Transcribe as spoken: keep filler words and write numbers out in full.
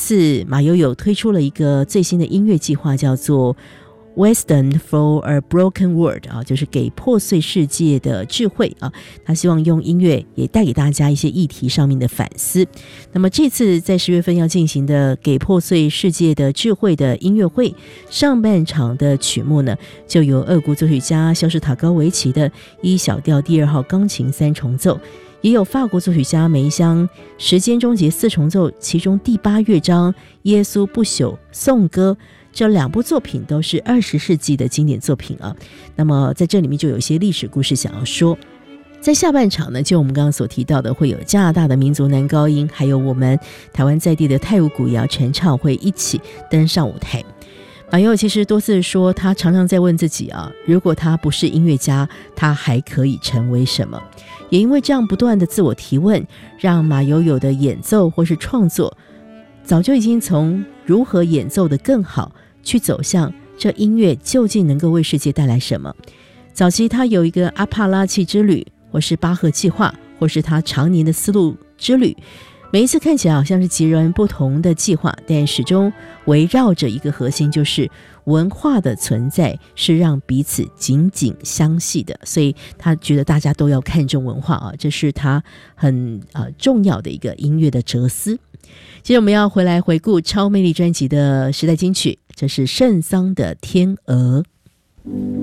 次马友友推出了一个最新的音乐计划，叫做Wisdom for a Broken World 啊，就是给破碎世界的智慧啊。他希望用音乐也带给大家一些议题上面的反思。那么这次在十月份要进行的给破碎世界的智慧的音乐会，上半场的曲目呢，就由俄国作曲家肖斯塔高维奇的 E 小调第二号钢琴三重奏，也有法国作曲家梅香时间终结四重奏其中第八乐章耶稣不朽颂歌，这两部作品都是二十世纪的经典作品啊。那么在这里面就有一些历史故事想要说。在下半场呢，就我们刚刚所提到的，会有加拿大的民族男高音，还有我们台湾在地的泰舞古谣传唱会一起登上舞台。马友友其实多次说，他常常在问自己啊，如果他不是音乐家，他还可以成为什么？也因为这样不断的自我提问，让马友友的演奏或是创作早就已经从如何演奏的更好，去走向这音乐究竟能够为世界带来什么。早期他有一个阿帕拉契之旅，或是巴赫计划，或是他常年的丝路之旅，每一次看起来好像是截然不同的计划，但始终围绕着一个核心，就是文化的存在是让彼此紧紧相系的。所以他觉得大家都要看重文化啊，这是他很、呃、重要的一个音乐的哲思。接着我们要回来回顾超魅力专辑的时代金曲，这是圣桑的天鹅。